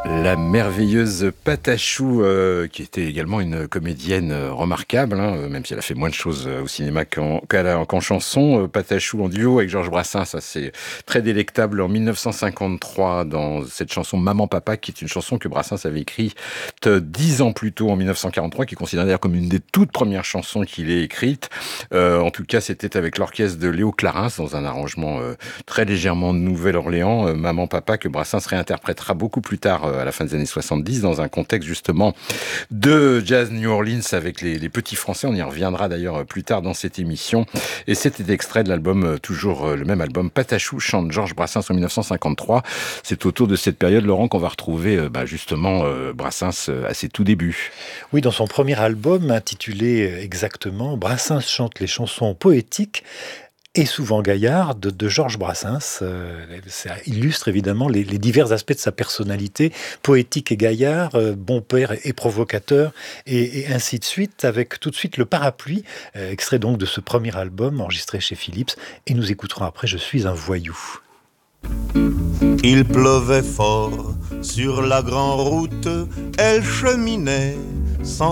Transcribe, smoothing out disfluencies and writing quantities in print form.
La merveilleuse Patachou, qui était également une comédienne remarquable, même si elle a fait moins de choses au cinéma qu'en chanson. Patachou en duo avec Georges Brassens, ça c'est très délectable en 1953 dans cette chanson Maman Papa, qui est une chanson que Brassens avait écrite 10 ans plus tôt en 1943, qui est considérée d'ailleurs comme une des toutes premières chansons qu'il ait écrites. En tout cas, c'était avec l'orchestre de Léo Clarins dans un arrangement très légèrement de Nouvelle-Orléans, Maman Papa, que Brassens réinterprétera beaucoup plus tard à la fin des années 70, dans un contexte justement de jazz New Orleans avec les petits Français. On y reviendra d'ailleurs plus tard dans cette émission. Et c'était extrait de l'album, toujours le même album, Patachou chante Georges Brassens en 1953. C'est autour de cette période, Laurent, qu'on va retrouver justement Brassens à ses tout débuts. Oui, dans son premier album intitulé exactement Brassens chante les chansons poétiques et souvent gaillardes de Georges Brassens. Ça illustre évidemment les divers aspects de sa personnalité, poétique et gaillard, bon père et provocateur, et ainsi de suite, avec tout de suite Le Parapluie, extrait donc de ce premier album enregistré chez Philips, et nous écouterons après Je suis un voyou. Il pleuvait fort sur la grande route, elle cheminait sans